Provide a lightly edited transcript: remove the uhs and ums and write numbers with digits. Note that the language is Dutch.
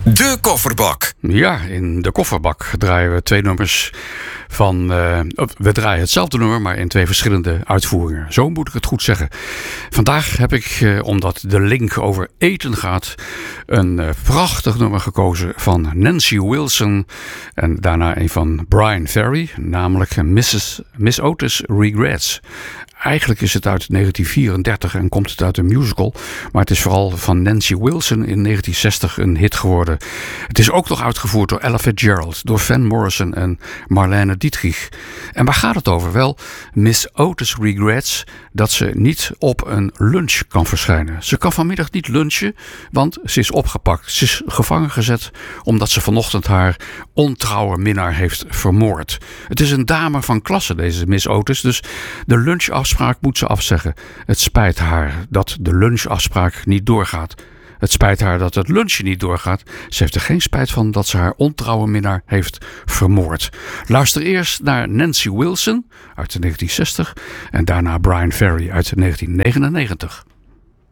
De Kofferbak. Ja, in de Kofferbak draaien we twee nummers van... we draaien hetzelfde nummer, maar in twee verschillende uitvoeringen. Zo moet ik het goed zeggen. Vandaag heb ik, omdat de link over eten gaat... een prachtig nummer gekozen van Nancy Wilson... en daarna een van Bryan Ferry, namelijk Miss Otis Regrets... Eigenlijk is het uit 1934 en komt het uit een musical. Maar het is vooral van Nancy Wilson in 1960 een hit geworden. Het is ook nog uitgevoerd door Ella Fitzgerald, door Van Morrison en Marlene Dietrich. En waar gaat het over? Wel, Miss Otis regrets dat ze niet op een lunch kan verschijnen. Ze kan vanmiddag niet lunchen, want ze is opgepakt. Ze is gevangen gezet omdat ze vanochtend haar ontrouwe minnaar heeft vermoord. Het is een dame van klasse, deze Miss Otis, dus de lunchafspraak moet ze afzeggen. Het spijt haar dat de lunchafspraak niet doorgaat. Het spijt haar dat het lunchen niet doorgaat. Ze heeft er geen spijt van dat ze haar ontrouwe minnaar heeft vermoord. Luister eerst naar Nancy Wilson uit 1960 en daarna Bryan Ferry uit 1999.